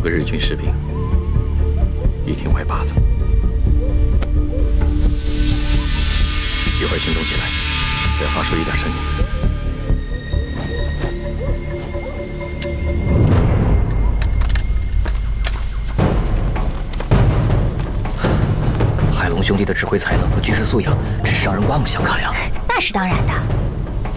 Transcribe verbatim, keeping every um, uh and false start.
个日军士兵，一挺歪把子。一会儿行动起来，再发出一点声音。 海龙兄弟的指挥才能和军事素养，真是让人刮目相看呀！ 那是当然的。